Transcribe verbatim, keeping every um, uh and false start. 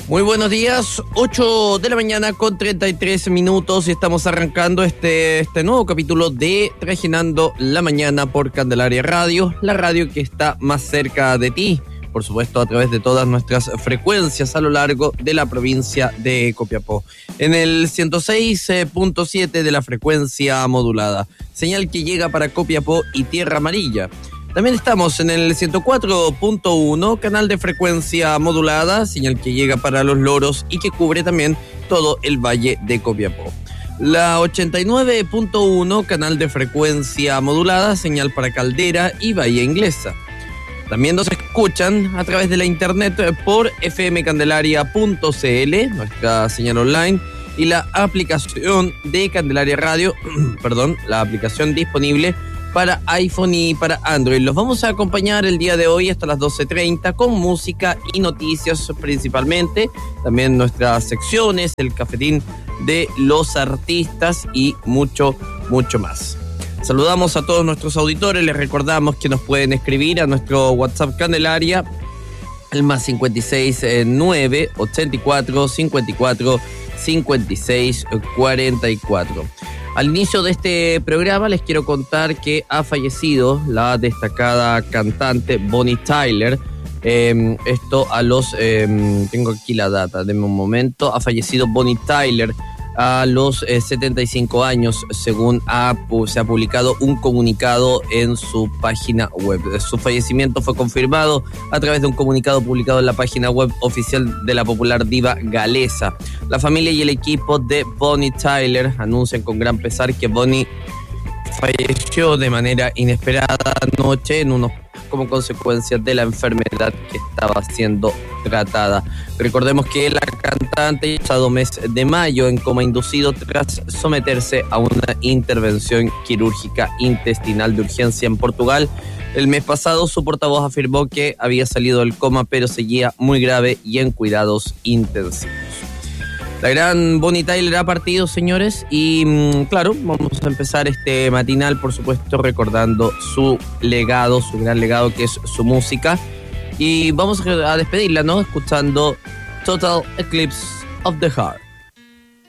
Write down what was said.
Muy buenos días, ocho de la mañana con treinta y tres minutos y estamos arrancando este, este nuevo capítulo de Trajinando la Mañana por Candelaria Radio, la radio que está más cerca de ti, por supuesto a través de todas nuestras frecuencias a lo largo de la provincia de Copiapó. En el ciento seis punto siete de la frecuencia modulada, señal que llega para Copiapó y Tierra Amarilla. También estamos en el ciento cuatro punto uno, canal de frecuencia modulada, señal que llega para Los Loros y que cubre también todo el valle de Copiapó. La ochenta y nueve punto uno, canal de frecuencia modulada, señal para Caldera y Bahía Inglesa. También nos escuchan a través de la internet por f m candelaria punto c l, nuestra señal online, y la aplicación de Candelaria Radio, perdón, la aplicación disponible para iPhone y para Android. Los vamos a acompañar el día de hoy hasta las doce treinta con música y noticias principalmente. También nuestras secciones, el cafetín de los artistas y mucho, mucho más. Saludamos a todos nuestros auditores. Les recordamos que nos pueden escribir a nuestro WhatsApp Candelaria, el más cincuenta y seis nueve ochenta y cuatro cincuenta y cuatro cincuenta y seis cuarenta y cuatro. Al inicio de este programa les quiero contar que ha fallecido la destacada cantante Bonnie Tyler. Eh, esto a los... Eh, tengo aquí la data, denme un momento. Ha fallecido Bonnie Tyler a los eh, setenta y cinco años, según ha, se ha publicado un comunicado en su página web. Su fallecimiento fue confirmado a través de un comunicado publicado en la página web oficial de la popular diva galesa. La familia y el equipo de Bonnie Tyler anuncian con gran pesar que Bonnie falleció de manera inesperada anoche en unos como consecuencia de la enfermedad que estaba siendo tratada. Recordemos que la cantante el pasado mes de mayo en coma inducido tras someterse a una intervención quirúrgica intestinal de urgencia en Portugal. El mes pasado su portavoz afirmó que había salido del coma pero seguía muy grave y en cuidados intensivos. La gran Bonnie Tyler ha partido, señores, y claro, vamos a empezar este matinal, por supuesto, recordando su legado, su gran legado que es su música. Y vamos a despedirla, ¿no? Escuchando Total Eclipse of the Heart.